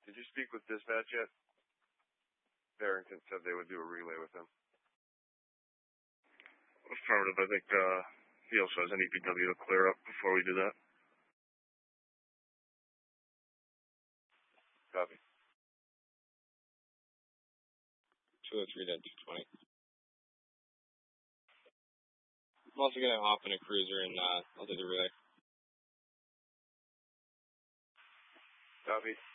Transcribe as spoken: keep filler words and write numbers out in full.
Did you speak with dispatch yet? Barrington said they would do a relay with him. Affirmative. I think uh, he also has an E P W to clear up before we do that. Copy. two oh three two twenty. I'm also going to hop in a cruiser and uh, I'll do the relay. Copy.